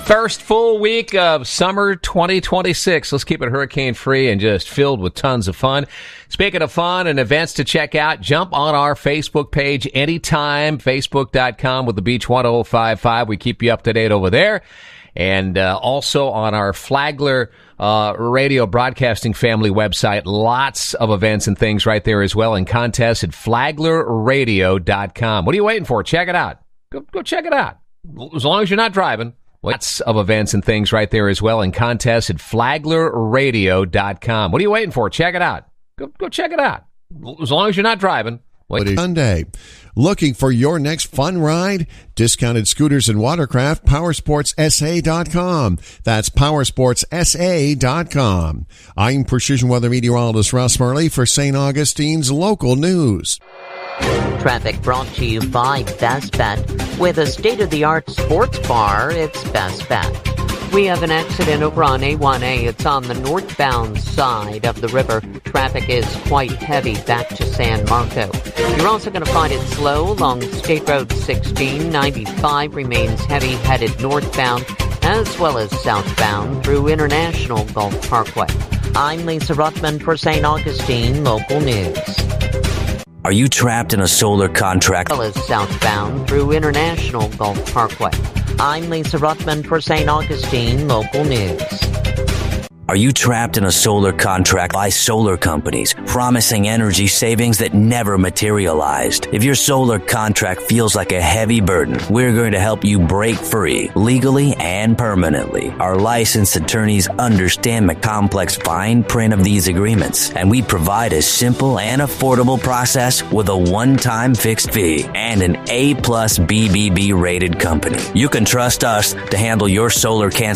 First full week of summer 2026. Let's keep it hurricane-free and just filled with tons of fun. Speaking of fun and events to check out, jump on our Facebook page anytime, facebook.com with the Beach 1055. We keep you up to date over there. And also on our Flagler radio broadcasting family website, lots of events and things right there as well, and contests at flaglerradio.com. What are you waiting for? Check it out. Go check it out. As long as you're not driving. Lots of events and things right there as well, and contests at flaglerradio.com. What are you waiting for? Check it out. Go check it out. As long as you're not driving. Sunday. Looking for your next fun ride? Discounted scooters and watercraft, powersportsa.com. That's powersportsa.com. I'm Precision Weather Meteorologist Russ Murley for St. Augustine's local news. Traffic brought to you by Best Bet. With a state-of-the-art sports bar, it's Best Bet. We have an accident over on A1A. It's on the northbound side of the river. Traffic is quite heavy back to San Marco. You're also going to find it slow along State Road 16. 95 remains heavy headed northbound as well as southbound through International Gulf Parkway. I'm Lisa Ruttman for St. Augustine Local News. Are you trapped in a solar contract? As well as southbound through International Gulf Parkway. I'm Lisa Ruttman for St. Augustine Local News. Are you trapped in a solar contract by solar companies, promising energy savings that never materialized? If your solar contract feels like a heavy burden, we're going to help you break free, legally and permanently. Our licensed attorneys understand the complex fine print of these agreements, and we provide a simple and affordable process with a one-time fixed fee and an A+ BBB rated company. You can trust us to handle your solar cancellation